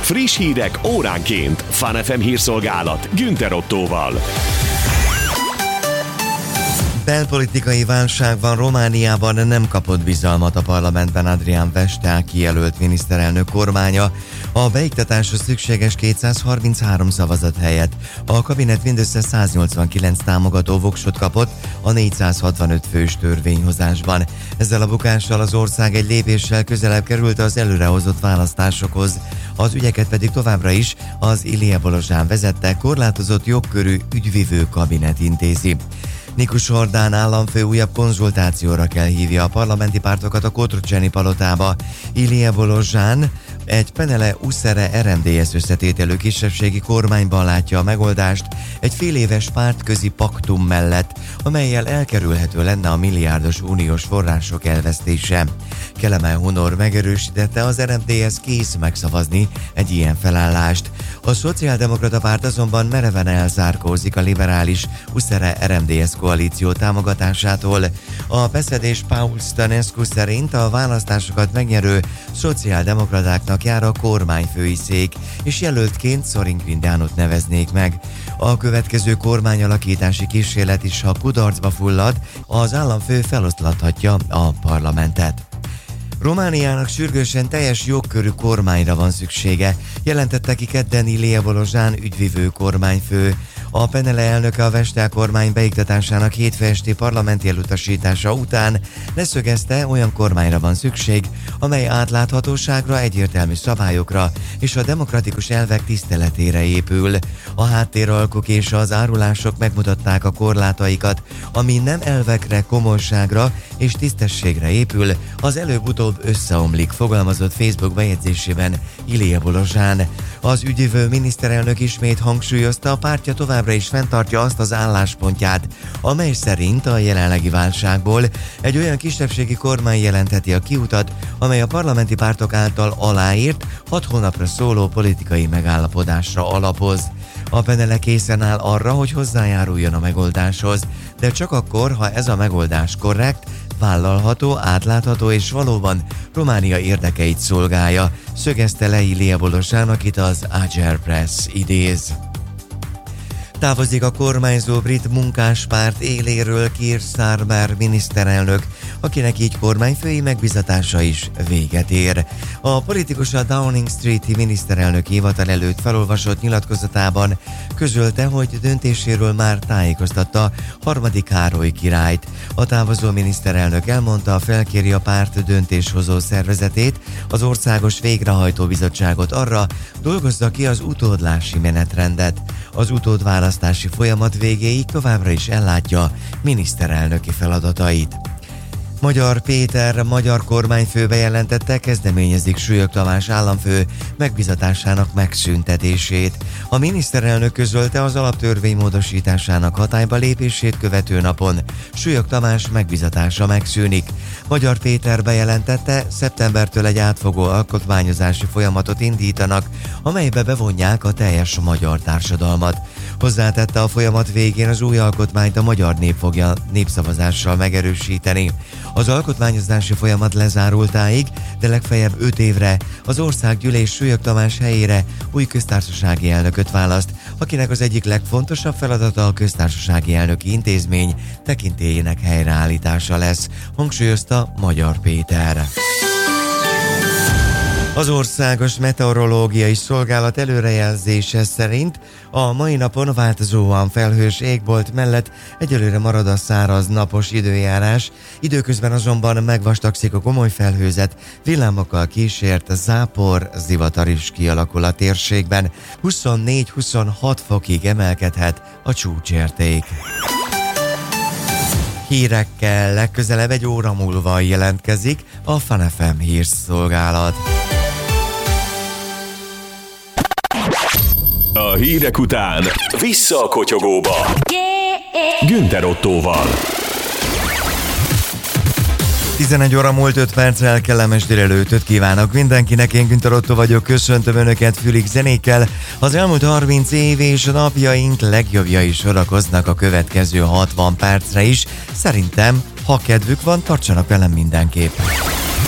Friss hírek óránként. Fun FM hírszolgálat Günther Ottóval. Belpolitikai válság van Romániában, nem kapott bizalmat a parlamentben Adrian Vesztel kijelölt miniszterelnök kormánya. A beiktatáshoz szükséges 233 szavazat helyett a kabinet mindössze 189 támogató voksot kapott a 465 fős törvényhozásban. Ezzel a bukással az ország egy lépéssel közelebb került az előrehozott választásokhoz. Az ügyeket pedig továbbra is az Ilie Bolozsán vezette korlátozott jogkörű ügyvivő kabinet intézi. Nikus Hordán államfő újabb konzultációra kell hívja a parlamenti pártokat a Cotroceni palotába. Ilie Bolozsán egy Penele Uszere RMDSZ összetételű kisebbségi kormányban látja a megoldást egy féléves pártközi paktum mellett, amellyel elkerülhető lenne a milliárdos uniós források elvesztése. Kelemen Hunor megerősítette, az RMDSZ kész megszavazni egy ilyen felállást. A Szociáldemokrata Párt azonban mereven elzárkózik a liberális Uszere RMDSZ koalíció támogatásától. A PESED és Paul Stanescu szerint a választásokat megnyerő szociáldemokratáknak jár a kormányfői szék, és jelöltként Sorin Grindeanot neveznék meg. A következő kormányalakítási kísérlet is, ha kudarcba fullad, az államfő feloszlathatja a parlamentet. Romániának sürgősen teljes jogkörű kormányra van szüksége, jelentette ki kedden Ilie Bolozsán ügyvivő kormányfő. A Penele elnöke a Vesztel kormány beiktatásának hétfő esti parlamenti elutasítása után leszögezte, olyan kormányra van szükség, amely átláthatóságra, egyértelmű szabályokra és a demokratikus elvek tiszteletére épül. A háttéralkuk és az árulások megmutatták a korlátaikat, ami nem elvekre, komolyságra és tisztességre épül, az előbb-utóbb összeomlik, fogalmazott Facebook bejegyzésében Ilie Bolozsán. Az ügyvivő miniszterelnök ismét hangsúlyozta, a pártja továbbra is fenntartja azt az álláspontját, amely szerint a jelenlegi válságból egy olyan kisebbségi kormány jelentheti a kiutat, amely a parlamenti pártok által aláírt 6 hónapra szóló politikai megállapodásra alapoz. A Penele készen áll arra, hogy hozzájáruljon a megoldáshoz, de csak akkor, ha ez a megoldás korrekt, vállalható, átlátható és valóban Románia érdekeit szolgálja, szögezte le Ilie Bolozsán, akit az Ager Press idéz. Távozik a kormányzó brit munkáspárt éléről Keir Starmer miniszterelnök, akinek így kormányfői megbízatása is véget ér. A politikus a Downing Street-i miniszterelnök hivatal előtt felolvasott nyilatkozatában közölte, hogy döntéséről már tájékoztatta harmadik Károly királyt. A távozó miniszterelnök elmondta, felkéri a párt döntéshozó szervezetét, az Országos Végrehajtó Bizottságot arra, dolgozza ki az utódlási menetrendet. Az utódválasztási folyamat végéig továbbra is ellátja miniszterelnöki feladatait. Magyar Péter magyar kormányfő bejelentette, kezdeményezik Súlyog Tamás államfő megbízatásának megszüntetését. A miniszterelnök közölte, az alaptörvény módosításának hatályba lépését követő napon Súlyog Tamás megbízatása megszűnik. Magyar Péter bejelentette, szeptembertől egy átfogó alkotmányozási folyamatot indítanak, amelybe bevonják a teljes magyar társadalmat. Hozzátette, a folyamat végén az új alkotmányt a magyar nép fogja népszavazással megerősíteni. Az alkotmányozási folyamat lezárultáig, de legfeljebb 5 évre az Országgyűlés Súlyog Tamás helyére új köztársasági elnököt választ, akinek az egyik legfontosabb feladata a köztársasági elnöki intézmény tekintélyének helyreállítása lesz, hangsúlyozta Magyar Péter. Az Országos Meteorológiai Szolgálat előrejelzése szerint a mai napon változóan felhős égbolt mellett egyelőre marad a száraz napos időjárás, időközben azonban megvastagszik a komoly felhőzet, villámokkal kísért zápor, zivatar is kialakul a térségben, 24-26 fokig emelkedhet a csúcsérték. Hírekkel legközelebb 1 óra múlva jelentkezik a Fun FM hírszolgálat. A hírek után vissza a kotyogóba. Günther Ottóval. 11 óra múlt 5 perccel, kellemes délelőtöt kívánok mindenkinek, én Günther Ottó vagyok, köszöntöm Önöket fülig zenékkel. Az elmúlt 30 év és napjaink legjobbjai sorakoznak a következő 60 percre is. Szerintem, ha kedvük van, tartsanak velem mindenképp.